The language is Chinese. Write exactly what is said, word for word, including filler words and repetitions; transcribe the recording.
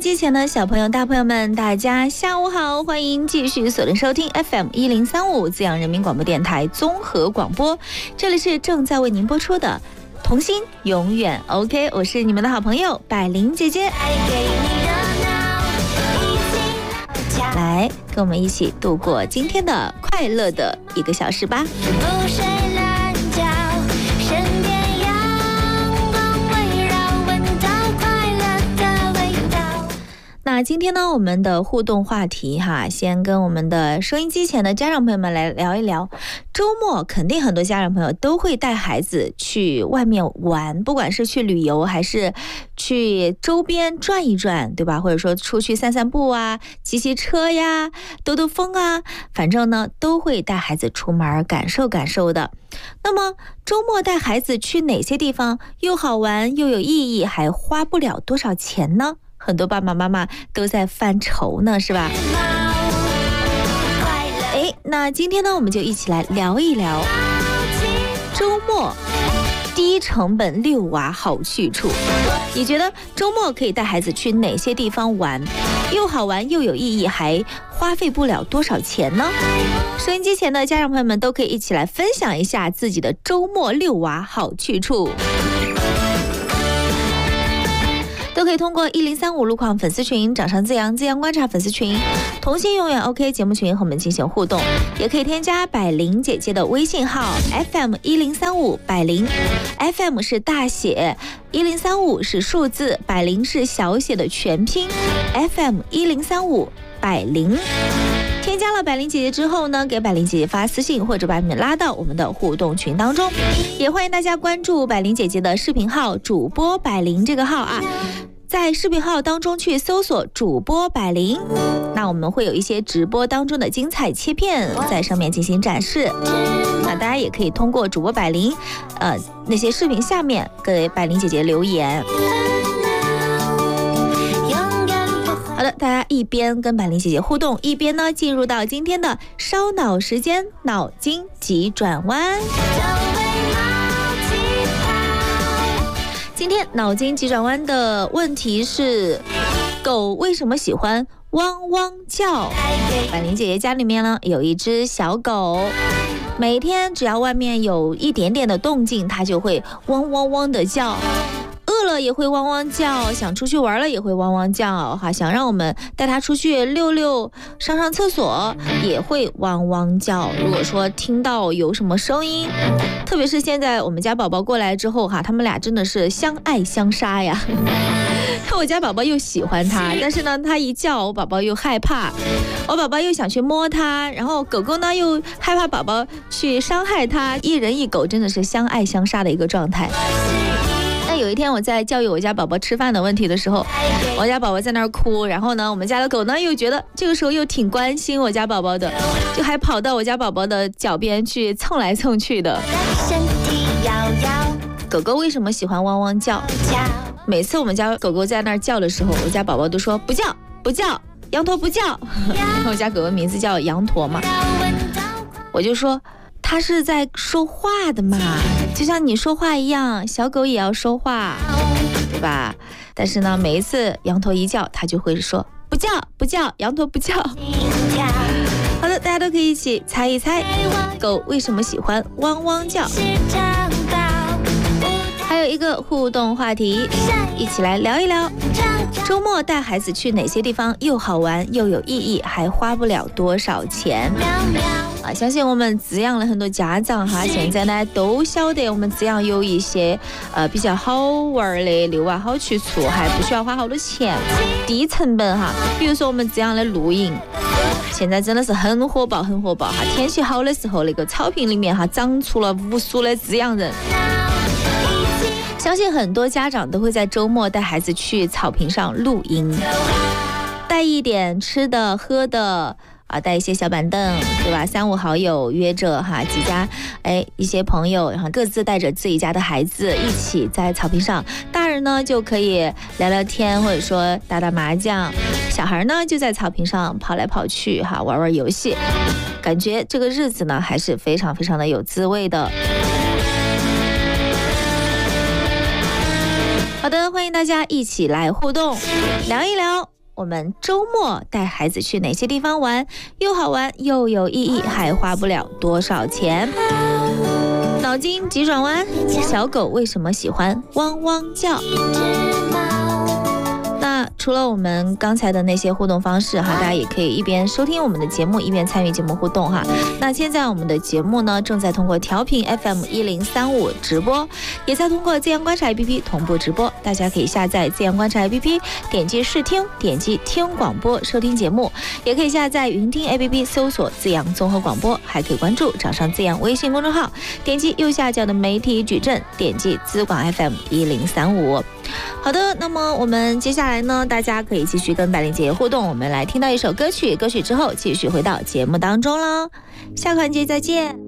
机前的小朋友、大朋友们，大家下午好，欢迎继续锁定收听 F M 一零三五 滋阳人民广播电台综合广播，这里是正在为您播出的童心永远 OK， 我是你们的好朋友百灵姐姐，来跟我们一起度过今天的快乐的一个小时吧。那今天呢，我们的互动话题哈，先跟我们的收音机前的家长朋友们来聊一聊。周末肯定很多家长朋友都会带孩子去外面玩，不管是去旅游还是去周边转一转，对吧？或者说出去散散步啊，骑骑车呀，兜兜风啊，反正呢都会带孩子出门感受感受的。那么周末带孩子去哪些地方又好玩又有意义，还花不了多少钱呢？很多爸爸妈妈都在犯愁呢，是吧？哎，那今天呢，我们就一起来聊一聊周末低成本遛娃好去处。你觉得周末可以带孩子去哪些地方玩，又好玩又有意义，还花费不了多少钱呢？收音机前的家长朋友们都可以一起来分享一下自己的周末遛娃好去处。都可以通过一零三五路况粉丝群、掌上滋阳、滋阳观察粉丝群、童心永远 OK 节目群和我们进行互动，也可以添加百灵姐姐的微信号 F M 一零三五百灵 ，F M 是大写，一零三五是数字，百灵是小写的全拼 ，F M 一零三五百灵。添加了百灵姐姐之后呢，给百灵姐姐发私信或者把你们拉到我们的互动群当中，也欢迎大家关注百灵姐姐的视频号主播百灵这个号啊，在视频号当中去搜索主播百灵，那我们会有一些直播当中的精彩切片在上面进行展示，那大家也可以通过主播百灵呃那些视频下面给百灵姐姐留言。好的，大家一边跟百灵姐姐互动，一边呢进入到今天的烧脑时间，脑筋急转弯。今天脑筋急转弯的问题是：狗为什么喜欢汪汪叫？百灵姐姐家里面呢有一只小狗，每天只要外面有一点点的动静，它就会汪汪汪的叫。饿了也会汪汪叫，想出去玩了也会汪汪叫哈，想让我们带他出去溜溜、上上厕所也会汪汪叫。如果说听到有什么声音，特别是现在我们家宝宝过来之后哈，他们俩真的是相爱相杀呀。我家宝宝又喜欢他，但是呢他一叫我宝宝又害怕，我宝宝又想去摸他，然后狗狗呢又害怕宝宝去伤害他，一人一狗真的是相爱相杀的一个状态。有一天我在教育我家宝宝吃饭的问题的时候，我家宝宝在那儿哭，然后呢我们家的狗呢又觉得这个时候又挺关心我家宝宝的，就还跑到我家宝宝的脚边去蹭来蹭去的。狗狗为什么喜欢汪汪叫？每次我们家狗狗在那儿叫的时候，我家宝宝都说不叫不叫，羊驼不叫。我家狗狗名字叫羊驼嘛，我就说他是在说话的嘛，就像你说话一样，小狗也要说话，对吧？但是呢，每一次羊驼一叫，它就会说不叫不叫，羊驼不叫。好的，大家都可以一起猜一猜，狗为什么喜欢汪汪叫？还有一个互动话题，一起来聊一聊，周末带孩子去哪些地方又好玩又有意义，还花不了多少钱？啊，相信我们滋阳了很多家长哈，现在呢都晓得我们滋阳有一些呃比较好玩的遛娃好去处，还不需要花好多钱，低成本哈。比如说我们滋阳的露营，现在真的是很火爆很火爆哈，天气好的时候那个草坪里面哈长出了无数的滋阳人。相信很多家长都会在周末带孩子去草坪上露营，带一点吃的喝的啊，带一些小板凳，对吧？三五好友约着哈，几家哎一些朋友，然后各自带着自己家的孩子一起在草坪上，大人呢就可以聊聊天，或者说打打麻将，小孩呢就在草坪上跑来跑去哈，玩玩游戏，感觉这个日子呢还是非常非常的有滋味的。好的，欢迎大家一起来互动，聊一聊我们周末带孩子去哪些地方玩，又好玩又有意义，还花不了多少钱。脑筋急转弯，小狗为什么喜欢汪汪叫？那除了我们刚才的那些互动方式哈，大家也可以一边收听我们的节目，一边参与节目互动哈。那现在我们的节目呢，正在通过调频 F M 一零三五直播，也在通过自然观察 A P P 同步直播。大家可以下载自然观察 A P P， 点击试听，点击听广播收听节目，也可以下载云听 A P P 搜索自然综合广播，还可以关注掌上自然微信公众号，点击右下角的媒体矩阵，点击资广 F M 一零三五。好的，那么我们接下来呢，大家可以继续跟百灵姐互动，我们来听到一首歌曲，歌曲之后继续回到节目当中了，下个环节再见。